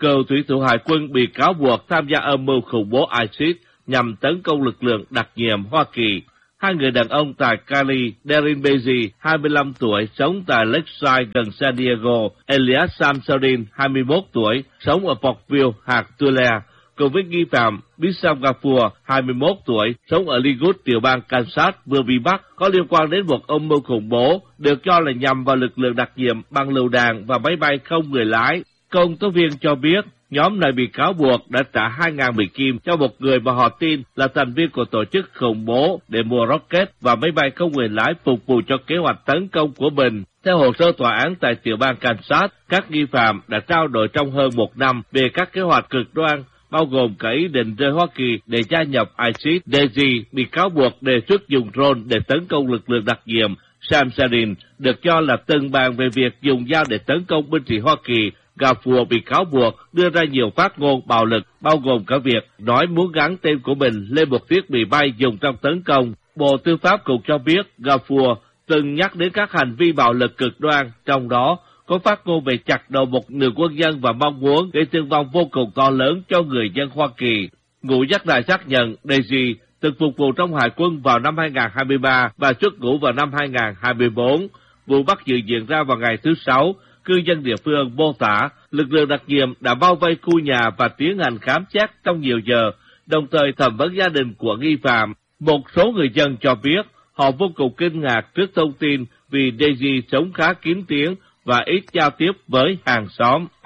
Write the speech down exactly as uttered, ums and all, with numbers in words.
Cựu thủy thủ hải quân bị cáo buộc tham gia âm mưu khủng bố ISIS nhằm tấn công lực lượng đặc nhiệm Hoa Kỳ. Hai người đàn ông tại Cali, Derin Beji, hai mươi lăm tuổi, sống tại Lakeside gần San Diego, Elias Samsudin, hai mươi mốt tuổi, sống ở Portville, hạt Tulare, cùng với nghi phạm Bissam Ghafour, hai mươi mốt tuổi, sống ở Linwood, tiểu bang Kansas, vừa bị bắt, có liên quan đến một âm mưu khủng bố, được cho là nhằm vào lực lượng đặc nhiệm bằng lựu đạn và máy bay không người lái. Công tố viên cho biết, nhóm này bị cáo buộc đã trả hai nghìn Mỹ Kim cho một người mà họ tin là thành viên của tổ chức khủng bố để mua rocket và máy bay không người lái phục vụ cho kế hoạch tấn công của mình. Theo hồ sơ tòa án tại tiểu bang Kansas, các nghi phạm đã trao đổi trong hơn một năm về các kế hoạch cực đoan, bao gồm cả ý định rời Hoa Kỳ để gia nhập ISIS. Deji bị cáo buộc đề xuất dùng drone để tấn công lực lượng đặc nhiệm. Samsudin được cho là từng bàn về việc dùng dao để tấn công binh sĩ Hoa Kỳ. Ghafour bị cáo buộc đưa ra nhiều phát ngôn bạo lực, bao gồm cả việc nói muốn gắn tên của mình lên một thiết bị bay dùng trong tấn công. Bộ Tư pháp cũng cho biết Ghafour từng nhắc đến các hành vi bạo lực cực đoan, trong đó có phát ngôn về chặt đầu một nửa quân dân và mong muốn gây thương vong vô cùng to lớn cho người dân Hoa Kỳ. Ngũ giác đài xác nhận Deji từng phục vụ trong hải quân vào năm hai nghìn không trăm hai mươi ba và xuất ngũ vào năm hai nghìn không trăm hai mươi bốn. Vụ bắt giữ diễn ra vào ngày thứ Sáu. Cư dân địa phương mô tả lực lượng đặc nhiệm đã bao vây khu nhà và tiến hành khám xét trong nhiều giờ, đồng thời thẩm vấn gia đình của nghi phạm. Một số người dân cho biết họ vô cùng kinh ngạc trước thông tin vì Deji sống khá kín tiếng và ít giao tiếp với hàng xóm.